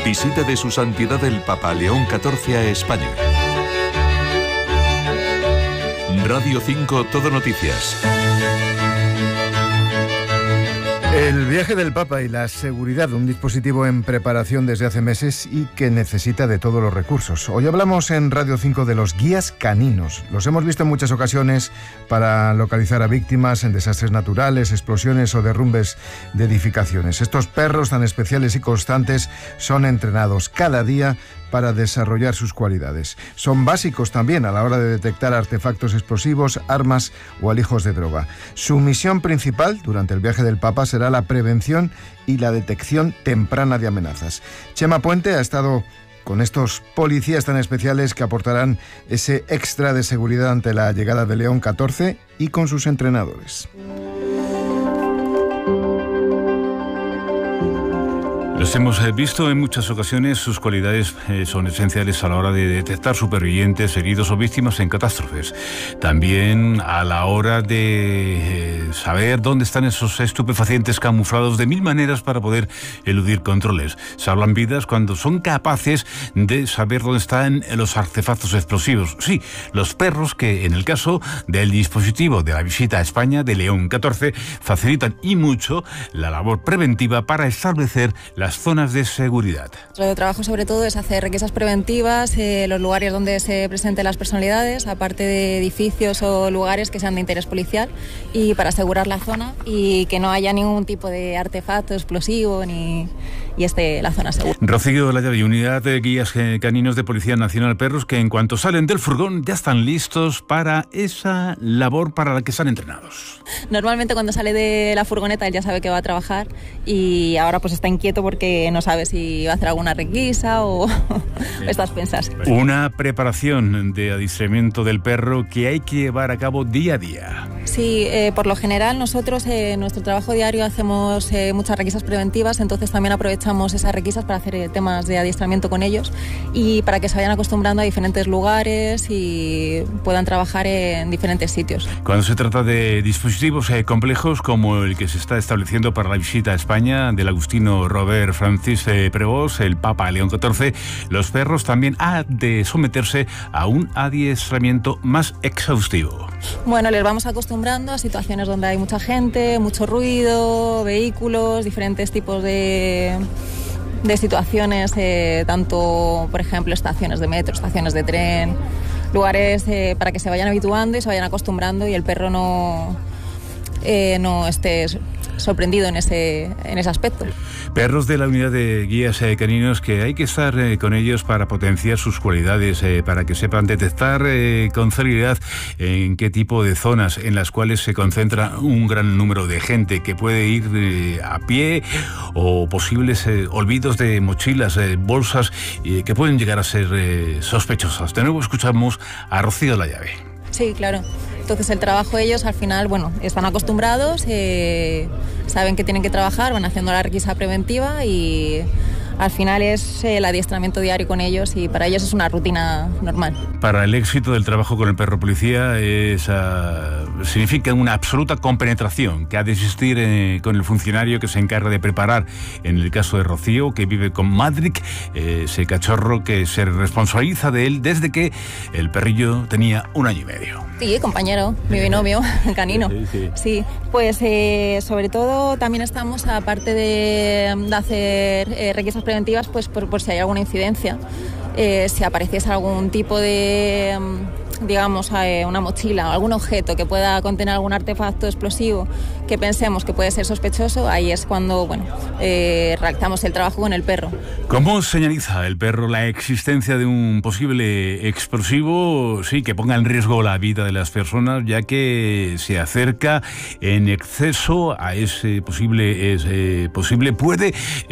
Visita de Su Santidad el Papa León XIV a España. Radio 5 Todo Noticias. El viaje del Papa y la seguridad, un dispositivo en preparación desde hace meses y que necesita de todos los recursos. Hoy hablamos en Radio 5 de los guías caninos. Los hemos visto en muchas ocasiones para localizar a víctimas en desastres naturales, explosiones o derrumbes de edificaciones. Estos perros tan especiales y constantes son entrenados cada día para desarrollar sus cualidades. Son básicos también a la hora de detectar artefactos explosivos, armas o alijos de droga. Su misión principal durante el viaje del Papa será la prevención y la detección temprana de amenazas. Chema Puente ha estado con estos policías tan especiales que aportarán ese extra de seguridad ante la llegada de León XIV y con sus entrenadores. Los hemos visto en muchas ocasiones, sus cualidades son esenciales a la hora de detectar supervivientes, heridos o víctimas en catástrofes. También a la hora de saber dónde están esos estupefacientes camuflados de mil maneras para poder eludir controles. Salvan vidas cuando son capaces de saber dónde están los artefactos explosivos. Sí, los perros que en el caso del dispositivo de la visita a España de León XIV facilitan y mucho la labor preventiva para establecer las zonas de seguridad. Nuestro trabajo sobre todo es hacer requisas preventivas, los lugares donde se presenten las personalidades, aparte de edificios o lugares que sean de interés policial, y para asegurar la zona y que no haya ningún tipo de artefacto explosivo y esté la zona segura. Rocío Lallave, unidad de guías caninos de Policía Nacional Perros, que en cuanto salen del furgón ya están listos para esa labor para la que están entrenados. Normalmente cuando sale de la furgoneta él ya sabe que va a trabajar y ahora pues está inquieto porque no sabe si va a hacer alguna requisa o estas pensas. Una preparación de adiestramiento del perro que hay que llevar a cabo día a día. Sí, por lo general nosotros en nuestro trabajo diario hacemos muchas requisas preventivas, entonces también aprovechamos esas requisas para hacer temas de adiestramiento con ellos y para que se vayan acostumbrando a diferentes lugares y puedan trabajar en diferentes sitios. Cuando se trata de dispositivos complejos como el que se está estableciendo para la visita a España del agustino Robert Francis Prevost, el Papa León XIV, los perros también han de someterse a un adiestramiento más exhaustivo. Bueno, les vamos acostumbrando a situaciones donde hay mucha gente, mucho ruido, vehículos, diferentes tipos de situaciones, tanto, por ejemplo, estaciones de metro, estaciones de tren, lugares para que se vayan habituando y se vayan acostumbrando y el perro no esté sorprendido en ese aspecto. Perros de la unidad de guías caninos que hay que estar con ellos para potenciar sus cualidades, para que sepan detectar con celeridad en qué tipo de zonas en las cuales se concentra un gran número de gente que puede ir a pie o posibles olvidos de mochilas, bolsas que pueden llegar a ser sospechosas. De nuevo escuchamos a Rocío Lallave. Sí, claro. Entonces el trabajo ellos al final, bueno, están acostumbrados, saben que tienen que trabajar, van haciendo la requisa preventiva y al final es el adiestramiento diario con ellos y para ellos es una rutina normal. Para el éxito del trabajo con el perro policía significa una absoluta compenetración que ha de existir con el funcionario que se encarga de preparar, en el caso de Rocío, que vive con Madrick, ese cachorro que se responsabiliza de él desde que el perrillo tenía 1 año y medio. Sí, compañero, mi binomio, canino. Sí, pues sobre todo también estamos, aparte de hacer requisas preventivas, pues por si hay alguna incidencia, si apareciese algún tipo de, digamos, una mochila o algún objeto que pueda contener algún artefacto explosivo que pensemos que puede ser sospechoso, ahí es cuando, realizamos el trabajo con el perro. ¿Cómo señaliza el perro la existencia de un posible explosivo, sí, que ponga en riesgo la vida de las personas, ya que se acerca en exceso a ese posible, puede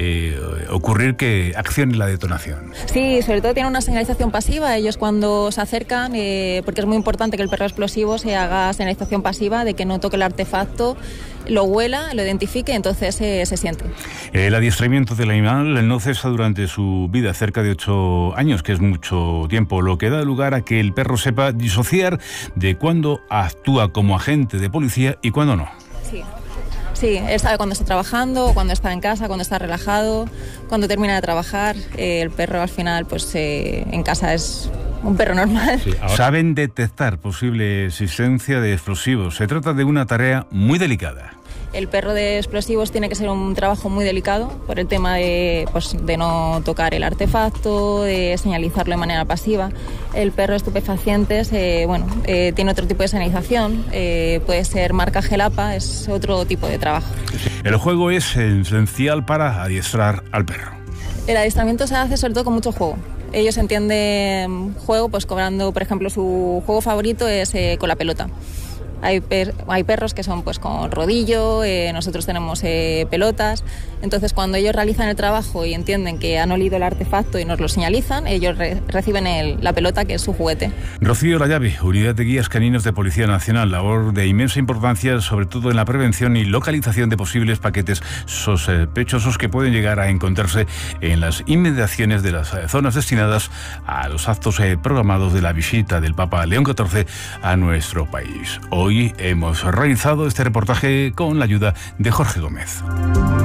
ocurrir que accione la detonación? Sí, sobre todo tiene una señalización pasiva. Ellos cuando se acercan, porque es muy importante que el perro explosivo se haga señalización pasiva de que no toque el artefacto, lo huela, lo identifique, entonces se siente. El adiestramiento del animal no cesa durante su vida, cerca de 8 años, que es mucho tiempo, lo que da lugar a que el perro sepa disociar de cuándo actúa como agente de policía y cuándo no. Sí. Sí, él sabe cuando está trabajando, cuando está en casa, cuando está relajado, cuando termina de trabajar. El perro al final, pues en casa es un perro normal. Sí, saben detectar posible existencia de explosivos. Se trata de una tarea muy delicada. El perro de explosivos tiene que ser un trabajo muy delicado por el tema de no tocar el artefacto, de señalizarlo de manera pasiva. El perro de estupefacientes tiene otro tipo de señalización, puede ser marca gelapa, es otro tipo de trabajo. El juego es esencial para adiestrar al perro. El adiestramiento se hace sobre todo con mucho juego. Ellos entienden juego pues cobrando, por ejemplo, su juego favorito es con la pelota. Hay perros que son pues con rodillo, nosotros tenemos pelotas. Entonces, cuando ellos realizan el trabajo y entienden que han olido el artefacto y nos lo señalizan, ellos reciben la pelota, que es su juguete. Rocío Layave, Unidad de Guías Caninos de Policía Nacional, labor de inmensa importancia, sobre todo en la prevención y localización de posibles paquetes sospechosos que pueden llegar a encontrarse en las inmediaciones de las zonas destinadas a los actos programados de la visita del Papa León XIV a nuestro país. Hoy hemos realizado este reportaje con la ayuda de Jorge Gómez.